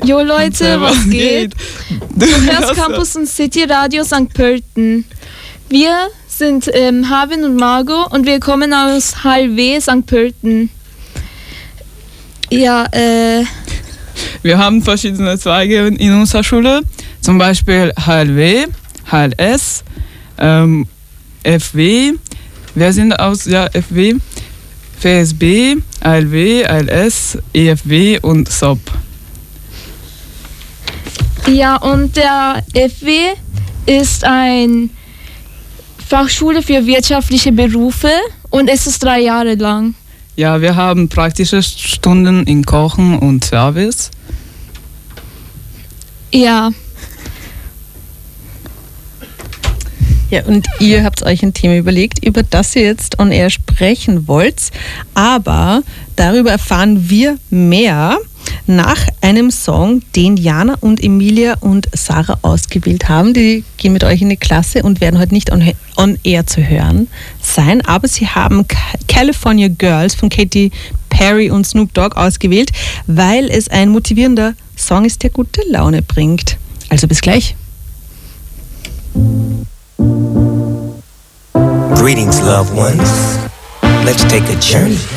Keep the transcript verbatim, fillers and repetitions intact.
Jo Leute, was, was geht? Du hörst Campus und City Radio Sankt Pölten. Wir sind ähm, Harvin und Margot und wir kommen aus H L W Sankt Pölten. Ja, äh... Wir haben verschiedene Zweige in unserer Schule, zum Beispiel H L W, H L S, ähm, F W, wir sind aus ja, F W, F S B, A L W, A L S, E F W und S O P. Ja, und der F W ist eine Fachschule für wirtschaftliche Berufe und es ist drei Jahre lang. Ja, wir haben praktische Stunden in Kochen und Service. Ja. Ja, und ihr habt euch ein Thema überlegt, über das ihr jetzt on air sprechen wollt. Aber darüber erfahren wir mehr nach einem Song, den Jana und Emilia und Sarah ausgewählt haben. Die gehen mit euch in die Klasse und werden heute nicht on, on air zu hören sein. Aber sie haben California Girls von Katy Perry und Snoop Dogg ausgewählt, weil es ein motivierender Song ist, der gute Laune bringt. Also bis gleich. Greetings, loved ones. Let's take a journey